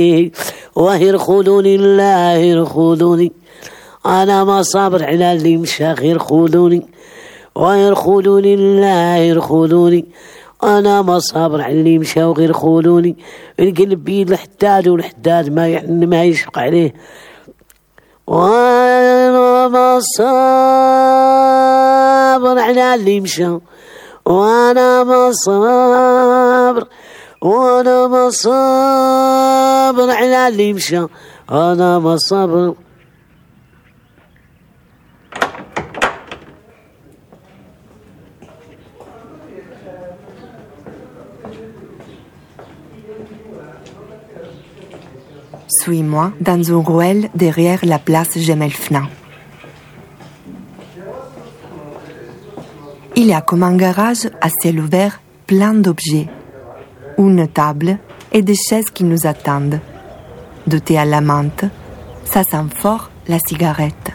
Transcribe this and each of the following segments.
وهي خذوني الله خذوني أنا ما صابر على اللي مشى غير خذوني وهي خذوني الله خذوني أنا ما صابر على اللي مشى وغير خذوني القلب بيد الحداد والحداد ما يشفق عليه وأنا ما صابر على اللي مشى وأنا ما صابر على اللي مشى أنا ما صابر. Suis-moi dans une ruelle derrière la place Gemelfna. Il y a comme un garage à ciel ouvert plein d'objets. Une table et des chaises qui nous attendent. Du thé à la menthe, ça sent fort la cigarette.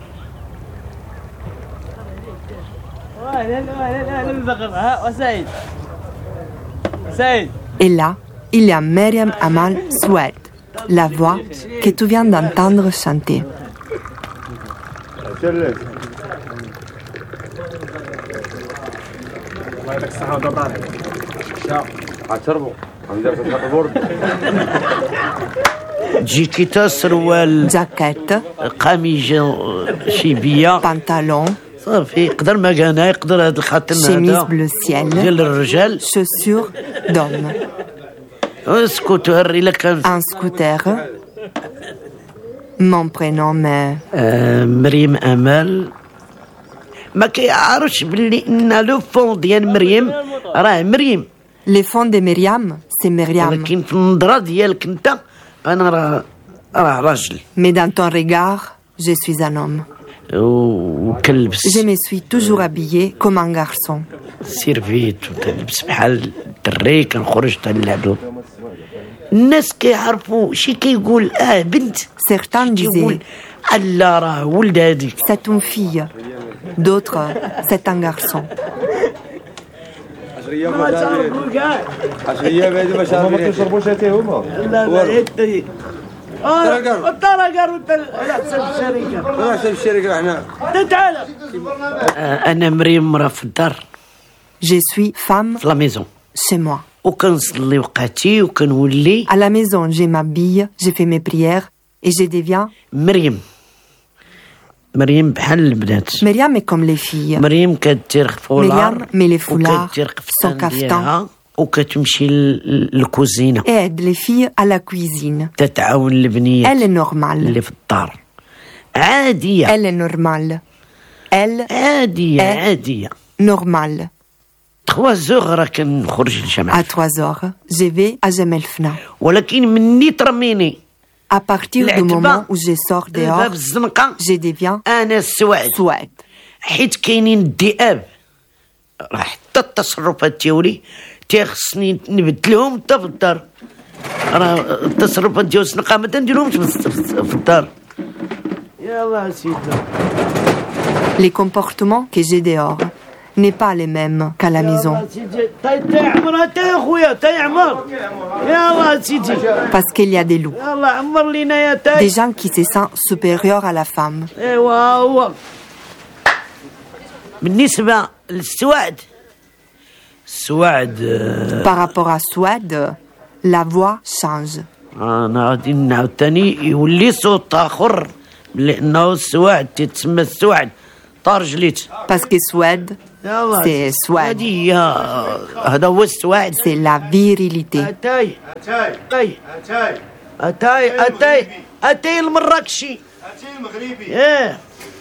Et là, il y a Myriam Amal Soued, la voix que tu viens d'entendre chanter. جيكيتا سروال Jaquette, قميص شيبية pantalon, صافي يقدر ما كان يقدر هذا الخاتم chemise هذا bleu ciel, ديال الرجال chaussures d'homme, سكوتر إلا كان un scooter. Mon prénom est... مريم أمل ما كيعرفش باللي إن لو فون ديال مريم راه مريم Le fond de Myriam, c'est Myriam. ولكن في النظرة ديالك أنت أنا راه راجل Mais dans ton regard, je suis un homme. وكلبس Je me suis toujours habillée comme un garçon. سيرفيت وتلبس بحال الدري كنخرج تنلعبو الناس كيعرفوا شي كيقول بنت Certains disaient, لا راه ولد هذيك c'est une fille. D'autres, c'est un garçon. أنا مريم مرا في الدار Je suis femme في لا ميزون chez moi. وكنصلي وقاتي وكنولي À la maison, je m'habille, je fais mes prières et je deviens... مريم بحال البنات Myriam est comme les filles. مريم كدير فولار Myriam met les foulards, وكدير son قفطان caftan ديالها وكتمشي للكوزينة et aide les filles à la cuisine. تتعاون البنيات Elle est normale. اللي في الدار عادية Elle est normale. Elle عادية normale. 3 زوغ راه كنخرج À للجامعة 3 heures, je vais à Gemelfna. ولكن مني ترميني À partir du moment où je sors dehors, باب الزنقة je deviens أنا السواد Soued. حيت كاينين الذئاب راه حتى التصرفات ديالي تيخصني نبدلهم حتى في الدار راه التصرفات ديال الزنقة ما تنديرهمش في الدار يلاه سيدنا. Les comportements que j'ai dehors n'est pas les mêmes qu'à la maison. Parce qu'il y a des loups. Des gens qui se sentent supérieurs à la femme. بالنسبة للسواد Par rapport à Soued, la voix change. أنا غادي نعاود تاني يولي صوت آخر لأنه السواد تتسمى السواد طارجليت Parce que Soued, c'est Soued. هذه هذا هو السواد C'est la virilité. أتاي المراكشي المغربي.